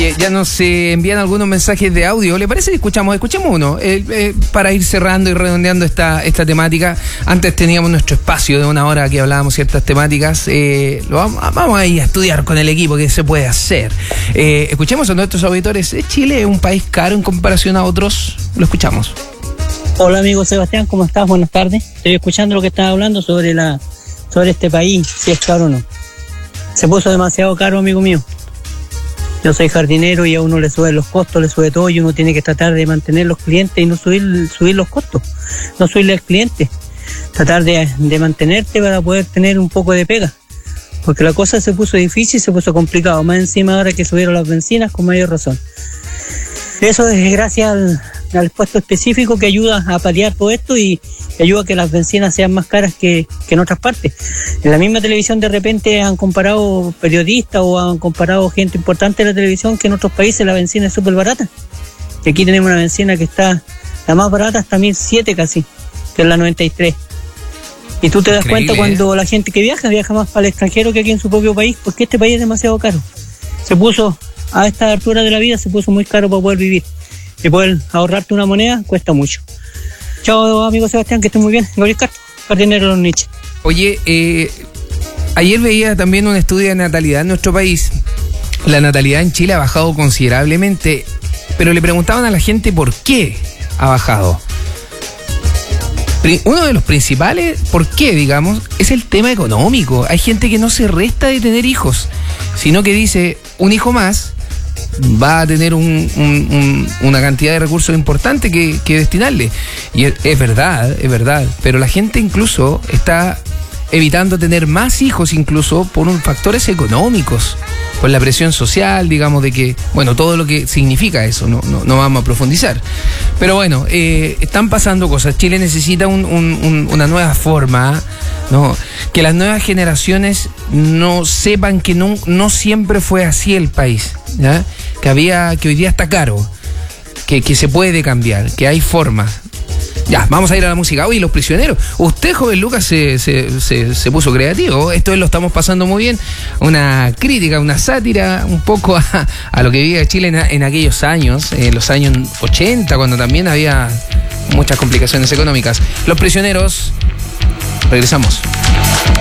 Oye, ya nos envían algunos mensajes de audio. ¿Le parece que escuchamos uno? Para ir cerrando y redondeando esta temática. Antes teníamos nuestro espacio de una hora que hablábamos ciertas temáticas. Vamos a ir a estudiar con el equipo qué se puede hacer. Escuchemos a nuestros auditores. ¿Chile es un país caro en comparación a otros? Lo escuchamos. Hola amigo Sebastián, ¿cómo estás? Buenas tardes. Estoy escuchando lo que estás hablando sobre este país, si es caro o no. Se puso demasiado caro, amigo mío. Yo soy jardinero y a uno le suben los costos, le sube todo y uno tiene que tratar de mantener los clientes y no subir los costos, no subirle al cliente. Tratar de mantenerte para poder tener un poco de pega. Porque la cosa se puso difícil, se puso complicado. Más encima ahora que subieron las bencinas con mayor razón. Eso es gracias al puesto específico que ayuda a paliar todo esto y ayuda a que las bencinas sean más caras que en otras partes. En la misma televisión de repente han comparado periodistas o han comparado gente importante de la televisión que en otros países la bencina es súper barata. Y aquí tenemos una bencina que está, la más barata hasta 1.007 casi, que es la 93. Y tú te das cuenta cuando la gente que viaja más para el extranjero que aquí en su propio país, porque este país es demasiado caro. Se puso, a esta altura de la vida, se puso muy caro para poder vivir. Y poder ahorrarte una moneda cuesta mucho. Chao, amigo Sebastián, que estés muy bien. Gabriel Castro, jardinero de los Niches. Oye, ayer veía también un estudio de natalidad en nuestro país. La natalidad en Chile ha bajado considerablemente, pero le preguntaban a la gente por qué ha bajado. Uno de los principales, ¿por qué, digamos? Es el tema económico. Hay gente que no se resta de tener hijos, sino que dice, un hijo más va a tener una cantidad de recursos importante que destinarle. Y es verdad, pero la gente incluso está evitando tener más hijos incluso por factores económicos, por la presión social, digamos, de que, bueno, todo lo que significa eso, no vamos a profundizar. Pero bueno, están pasando cosas. Chile necesita una nueva forma, ¿no? Que las nuevas generaciones no sepan que no siempre fue así el país, ¿ya? Que hoy día está caro, que se puede cambiar, que hay formas. Ya, vamos a ir a la música. Oye, Los Prisioneros. Usted, joven Lucas, se puso creativo. Esto lo estamos pasando muy bien. Una crítica, una sátira un poco a lo que vivía Chile en aquellos años, en los años 80, cuando también había muchas complicaciones económicas. Los Prisioneros. Regresamos.